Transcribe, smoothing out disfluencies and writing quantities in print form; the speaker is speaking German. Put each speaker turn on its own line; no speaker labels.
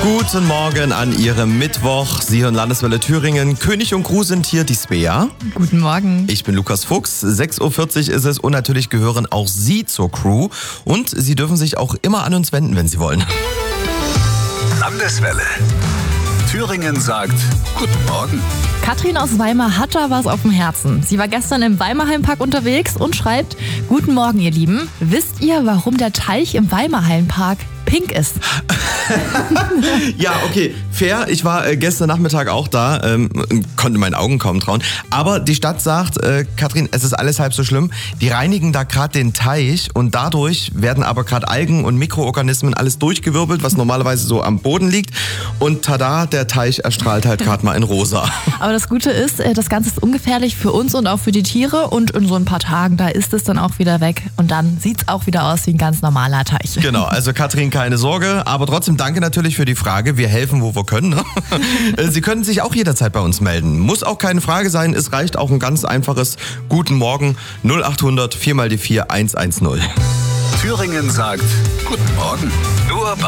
Guten Morgen an Ihrem Mittwoch. Sie hören Landeswelle Thüringen. König und Crew sind hier, die Svea.
Guten Morgen.
Ich bin Lukas Fuchs. 6.40 Uhr ist es und natürlich gehören auch Sie zur Crew. Und Sie dürfen sich auch immer an uns wenden, wenn Sie wollen.
Landeswelle. Thüringen sagt Guten Morgen.
Katrin aus Weimar hat da was auf dem Herzen. Sie war gestern im Weimarhallenpark unterwegs und schreibt: Guten Morgen, ihr Lieben. Wisst ihr, warum der Teich im Weimarhallenpark pink ist?
Ja, okay, fair. Ich war gestern Nachmittag auch da, konnte meinen Augen kaum trauen. Aber die Stadt sagt, Katrin, es ist alles halb so schlimm. Die reinigen da gerade den Teich und dadurch werden aber gerade Algen und Mikroorganismen alles durchgewirbelt, was normalerweise so am Boden liegt. Und tada, der Teich erstrahlt halt gerade mal in rosa.
Aber das Gute ist, das Ganze ist ungefährlich für uns und auch für die Tiere. Und in so ein paar Tagen, da ist es dann auch wieder weg. Und dann sieht es auch wieder aus wie ein ganz normaler Teich.
Genau, also Katrin, keine Sorge. Aber trotzdem danke natürlich für die Frage. Wir helfen, wo wir können. Ne? Sie können sich auch jederzeit bei uns melden. Muss auch keine Frage sein. Es reicht auch ein ganz einfaches Guten Morgen 0800 4x4 110.
Thüringen sagt Guten Morgen. Nur